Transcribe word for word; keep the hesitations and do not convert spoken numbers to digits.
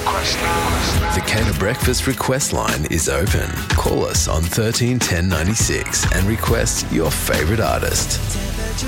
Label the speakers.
Speaker 1: The Cater Breakfast request line is open. Call us on thirteen ten ninety-six and request your favourite artist.